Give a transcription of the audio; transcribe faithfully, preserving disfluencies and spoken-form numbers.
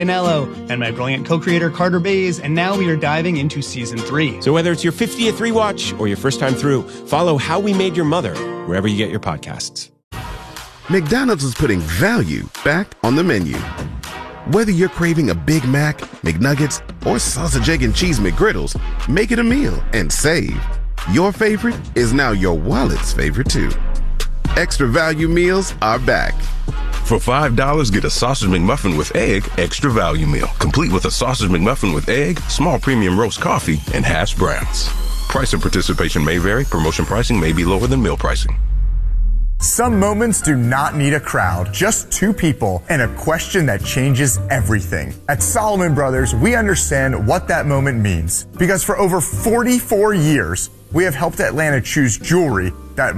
Anello, and my brilliant co-creator Carter Bays, and now we are diving into season three. So whether it's your fiftieth rewatch or your first time through, follow How We Made Your Mother wherever you get your podcasts. McDonald's is putting value back on the menu. Whether you're craving a Big Mac, McNuggets, or sausage, egg, and cheese McGriddles, make it a meal and save. Your favorite is now your wallet's favorite too. Extra value meals are back. For five dollars, get a sausage McMuffin with egg, extra value meal, complete with a sausage McMuffin with egg, small premium roast coffee, and hash browns. Price and participation may vary. Promotion pricing may be lower than meal pricing. Some moments do not need a crowd, just two people and a question that changes everything. At Solomon Brothers, we understand what that moment means because for over forty-four years, we have helped Atlanta choose jewelry that